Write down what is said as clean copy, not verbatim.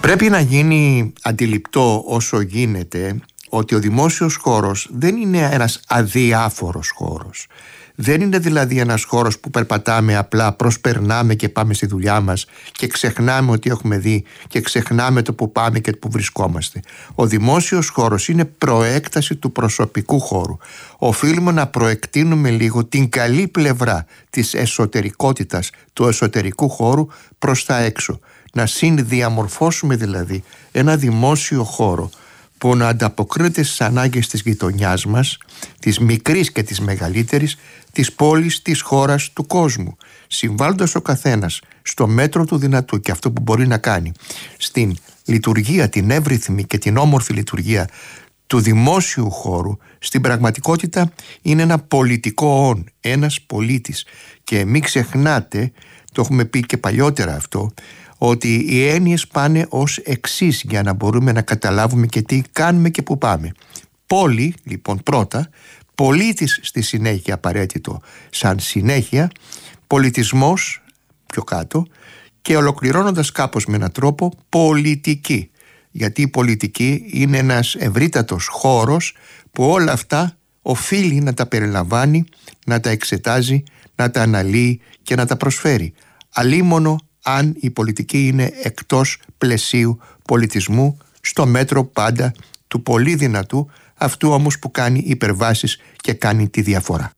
Πρέπει να γίνει αντιληπτό όσο γίνεται ότι ο δημόσιος χώρος δεν είναι ένας αδιάφορος χώρος. Δεν είναι δηλαδή ένας χώρος που περπατάμε απλά, προσπερνάμε και πάμε στη δουλειά μας και ξεχνάμε ότι έχουμε δει και ξεχνάμε το που πάμε και που βρισκόμαστε. Ο δημόσιος χώρος είναι προέκταση του προσωπικού χώρου. Οφείλουμε να προεκτείνουμε λίγο την καλή πλευρά της εσωτερικότητας του εσωτερικού χώρου προς τα έξω. Να συνδιαμορφώσουμε δηλαδή ένα δημόσιο χώρο που να ανταποκρίνεται στις ανάγκες της γειτονιάς μας, της μικρής και της μεγαλύτερης, της πόλης, της χώρας, του κόσμου, συμβάλλοντας ο καθένας στο μέτρο του δυνατού και αυτό που μπορεί να κάνει στην λειτουργία, την εύρυθμη και την όμορφη λειτουργία του δημόσιου χώρου. Στην πραγματικότητα είναι ένα πολιτικό όν, ένας πολίτης. Και μην ξεχνάτε, το έχουμε πει και παλιότερα αυτό, ότι οι έννοιες πάνε ως εξής για να μπορούμε να καταλάβουμε και τι κάνουμε και που πάμε. Πόλη, λοιπόν, πρώτα, πολίτης στη συνέχεια απαραίτητο σαν συνέχεια, πολιτισμός πιο κάτω και ολοκληρώνοντας κάπως με έναν τρόπο πολιτική. Γιατί η πολιτική είναι ένας ευρύτατος χώρος που όλα αυτά οφείλει να τα περιλαμβάνει, να τα εξετάζει, να τα αναλύει και να τα προσφέρει. Αλίμονο αν η πολιτική είναι εκτός πλαισίου πολιτισμού, στο μέτρο πάντα του πολύ δυνατού, αυτού όμως που κάνει υπερβάσεις και κάνει τη διαφορά.